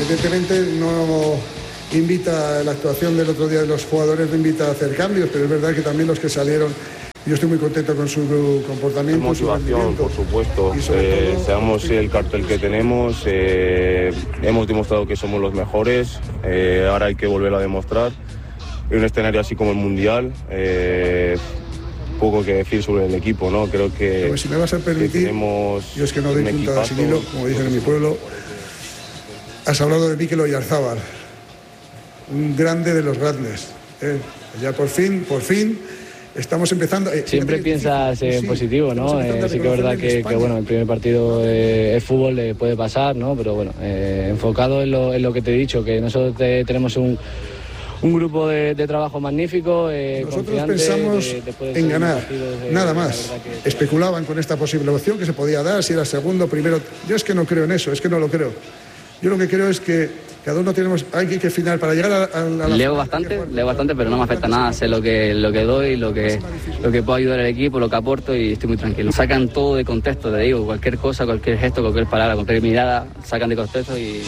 Evidentemente no invita, la actuación del otro día de los jugadores no invita a hacer cambios, pero es verdad que también los que salieron, yo estoy muy contento con su comportamiento. Motivación, por supuesto. Seamos el cartel que tenemos, hemos demostrado que somos los mejores, ahora hay que volverlo a demostrar. En un escenario así como el Mundial, poco que decir sobre el equipo, ¿no? Creo que... Pero si me vas a permitir, yo es que no doy puntadas sin hilo, como dicen en mi pueblo. Has hablado de Mikel Oyarzabal, un grande de los grandes. Ya por fin, estamos empezando... Siempre piensas en positivo, ¿no? Sí que es verdad que bueno, el primer partido es fútbol, puede pasar, ¿no? Pero bueno, enfocado en lo que te he dicho, que nosotros tenemos un grupo de trabajo magnífico. Nosotros pensamos en ganar, nada más. Especulaban con esta posible opción que se podía dar, si era segundo, primero. Yo es que no creo en eso, es que no lo creo. Yo lo que creo es que cada uno hay que afinar para llegar a la... Leo bastante, pero no me afecta nada. Sé lo que doy, lo que puedo ayudar al equipo, lo que aporto, y estoy muy tranquilo. Sacan todo de contexto, te digo, cualquier cosa, cualquier gesto, cualquier palabra, cualquier mirada, sacan de contexto y...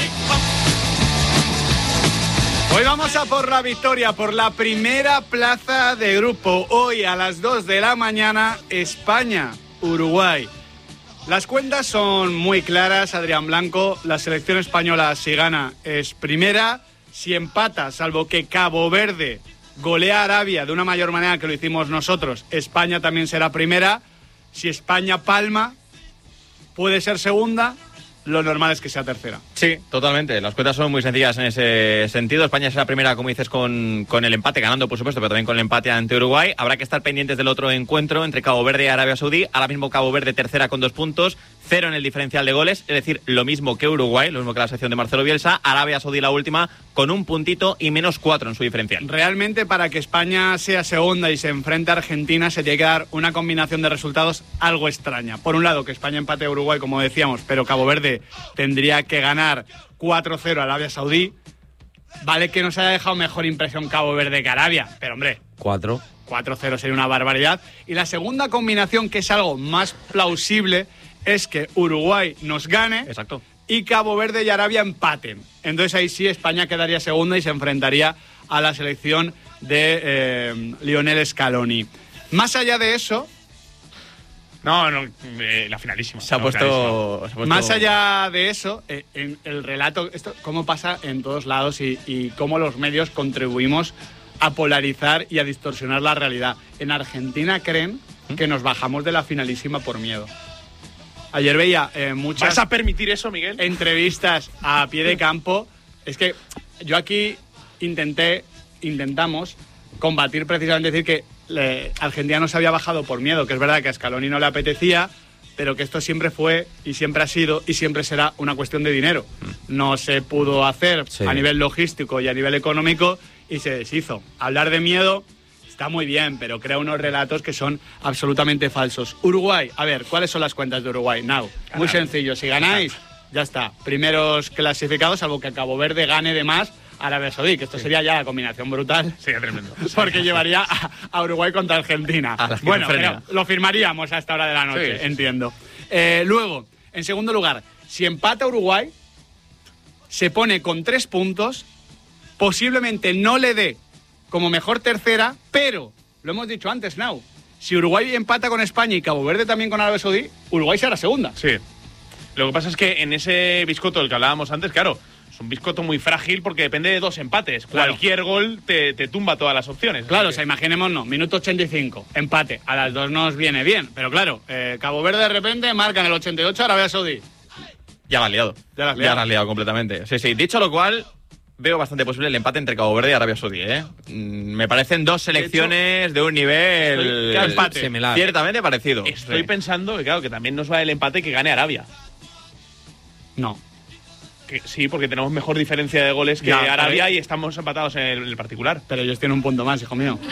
Hoy vamos a por la victoria, por la primera plaza de grupo. Hoy a las 2 de la mañana, España-Uruguay. Las cuentas son muy claras, Adrián Blanco. La selección española, si gana, es primera. Si empata, salvo que Cabo Verde golea a Arabia de una mayor manera que lo hicimos nosotros, España también será primera. Si España palma, puede ser segunda. Lo normal es que sea tercera. Sí, totalmente. Las cuentas son muy sencillas en ese sentido. España será primera, como dices, con el empate, ganando, por supuesto, pero también con el empate ante Uruguay. Habrá que estar pendientes del otro encuentro entre Cabo Verde y Arabia Saudí. Ahora mismo Cabo Verde tercera con 2 puntos, 0 en el diferencial de goles, es decir, lo mismo que Uruguay, lo mismo que la sección de Marcelo Bielsa. Arabia Saudí la última con 1 puntito y menos 4 en su diferencial. Realmente, para que España sea segunda y se enfrente a Argentina, se tiene que dar una combinación de resultados algo extraña. Por un lado, que España empate a Uruguay, como decíamos, pero Cabo Verde tendría que ganar 4-0 a Arabia Saudí. Vale que nos haya dejado mejor impresión Cabo Verde que Arabia, pero hombre, 4-0 sería una barbaridad. Y la segunda combinación, que es algo más plausible, es que Uruguay nos gane. Exacto. Y Cabo Verde y Arabia empaten. Entonces ahí sí España quedaría segunda y se enfrentaría a la selección de Lionel Scaloni. Más allá de eso... la finalísima. Se ha puesto... Más allá de eso, en el relato, esto cómo pasa en todos lados y cómo los medios contribuimos a polarizar y a distorsionar la realidad. En Argentina creen que nos bajamos de la finalísima por miedo. Ayer veía muchas... ¿Vas a permitir eso, Miguel? Entrevistas a pie de campo. Es que yo aquí intentamos combatir precisamente, decir que Argentina no se había bajado por miedo, que es verdad que a Scaloni no le apetecía, pero que esto siempre fue y siempre ha sido y siempre será una cuestión de dinero. No se pudo hacer a nivel logístico y a nivel económico y se deshizo. Hablar de miedo está muy bien, pero crea unos relatos que son absolutamente falsos. Uruguay, a ver, ¿cuáles son las cuentas de Uruguay? Muy sencillo, si ganáis, ya está. Primeros clasificados, salvo que Cabo Verde gane de más a Arabia Saudí, que esto sería ya la combinación brutal. Sería tremendo. Porque llevaría a Uruguay contra Argentina. Bueno, pero lo firmaríamos a esta hora de la noche, entiendo. Luego, en segundo lugar, si empata Uruguay, se pone con 3 puntos, posiblemente no le dé como mejor tercera, pero, lo hemos dicho antes, si Uruguay empata con España y Cabo Verde también con Arabia Saudí, Uruguay será segunda. Sí. Lo que pasa es que en ese biscoto del que hablábamos antes, claro, es un biscoto muy frágil porque depende de 2 empates. Claro. Cualquier gol te tumba todas las opciones. Claro, o sea, imaginémonos, minuto 85, empate. A las 2 nos viene bien, pero claro, Cabo Verde de repente marca en el 88 a Arabia Saudí. Ya la has liado. Ya la has liado completamente. Sí. Dicho lo cual, veo bastante posible el empate entre Cabo Verde y Arabia Saudí, Me parecen 2 selecciones de un nivel similar, ciertamente parecido. Estoy pensando que, claro, que también nos va el empate que gane Arabia. No. Que sí, porque tenemos mejor diferencia de goles que Arabia y estamos empatados en el particular. Pero ellos tienen un punto más, hijo mío.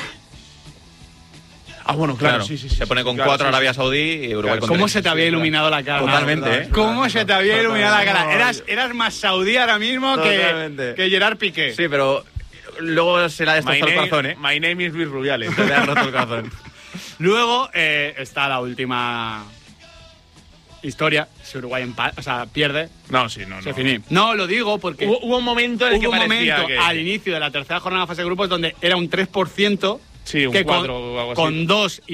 Ah, bueno, claro. Sí. Se pone con 4 Arabia Saudí y Uruguay con 3. ¿Cómo se te había iluminado la cara? Totalmente, ¿Cómo se te había iluminado la cara? Eras más saudí ahora mismo que Gerard Piqué. Sí, pero luego se le ha destrozado el corazón, My name is Luis Rubiales. Se le ha roto el corazón. Luego está la última historia. Si Uruguay pierde, no. se finí. No, lo digo porque hubo un momento en el que parecía que al inicio de la tercera jornada de fase de grupos donde era un 3%. Sí, un 4 o algo así. Con 2